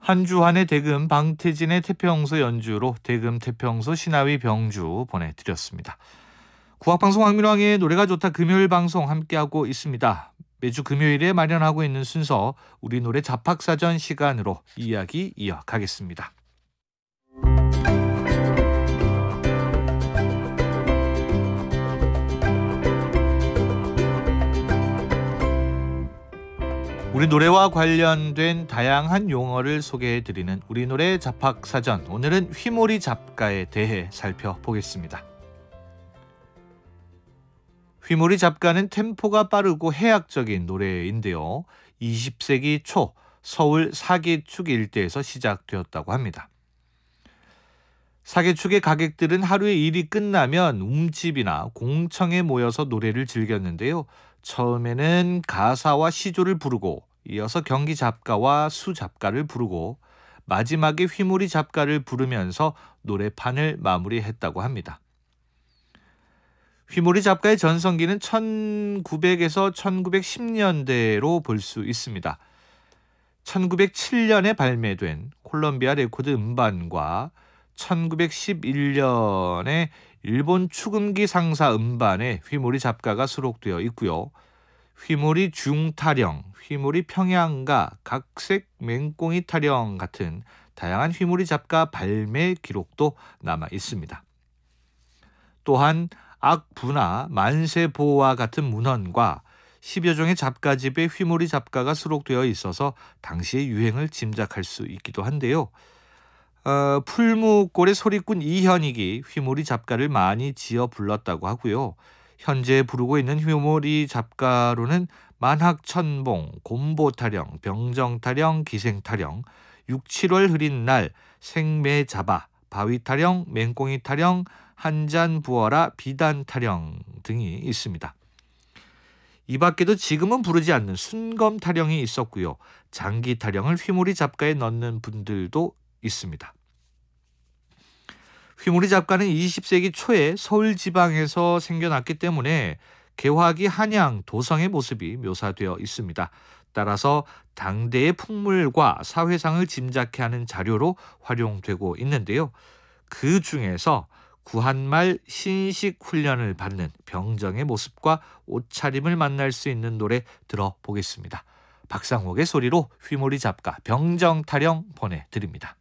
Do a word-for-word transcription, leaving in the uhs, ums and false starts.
한주환의 대금, 방태진의 태평소 연주로 대금 태평소 신하위 병주 보내드렸습니다. 국악방송 황민왕의 노래가 좋다 금요일 방송 함께하고 있습니다. 매주 금요일에 마련하고 있는 순서 우리 노래 잡학사전 시간으로 이야기 이어가겠습니다. 우리 노래와 관련된 다양한 용어를 소개해드리는 우리 노래 잡학사전, 오늘은 휘모리 잡가에 대해 살펴보겠습니다. 휘모리 잡가는 템포가 빠르고 해악적인 노래인데요. 이십 세기 초 서울 사계축 일대에서 시작되었다고 합니다. 사계축의 가객들은 하루의 일이 끝나면 웅집이나 공청에 모여서 노래를 즐겼는데요. 처음에는 가사와 시조를 부르고 이어서 경기 잡가와 수 잡가를 부르고 마지막에 휘모리 잡가를 부르면서 노래판을 마무리했다고 합니다. 휘모리 잡가의 전성기는 천구백에서 천구백십 년대로 볼 수 있습니다. 천구백칠 년에 발매된 콜롬비아 레코드 음반과 천구백십일 년에 일본 축음기 상사 음반에 휘모리 잡가가 수록되어 있고요. 휘모리 중타령, 휘모리 평양가, 각색 맹꽁이 타령 같은 다양한 휘모리 잡가 발매 기록도 남아 있습니다. 또한 악부나 만세보와 같은 문헌과 십여 종의 잡가집에 휘모리 잡가가 수록되어 있어서 당시의 유행을 짐작할 수 있기도 한데요. 어, 풀무골의 소리꾼 이현익이 휘모리 잡가를 많이 지어 불렀다고 하고요. 현재 부르고 있는 휘모리 잡가로는 만학천봉, 곰보타령, 병정타령, 기생타령, 육, 칠월 흐린 날, 생매잡아, 바위타령, 맹꽁이타령, 한잔 부어라, 비단타령 등이 있습니다. 이 밖에도 지금은 부르지 않는 순검타령이 있었고요. 장기타령을 휘모리 잡가에 넣는 분들도 있습니다. 휘모리 잡가는 이십 세기 초에 서울 지방에서 생겨났기 때문에 개화기, 한양, 도성의 모습이 묘사되어 있습니다. 따라서 당대의 풍물과 사회상을 짐작케 하는 자료로 활용되고 있는데요. 그 중에서 구한말 신식 훈련을 받는 병정의 모습과 옷차림을 만날 수 있는 노래 들어보겠습니다. 박상옥의 소리로 휘모리 잡가 병정타령 보내드립니다.